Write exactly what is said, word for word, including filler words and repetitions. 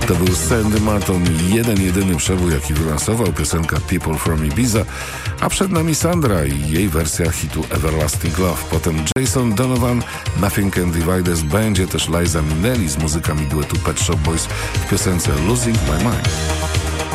To był Sandy Martin, jeden jedyny przebój, jaki wylansował, piosenka People from Ibiza, a przed nami Sandra i jej wersja hitu Everlasting Love. Potem Jason Donovan, Nothing Can Divide Us, będzie też Liza Minnelli z muzykami duetu Pet Shop Boys w piosence Losing My Mind.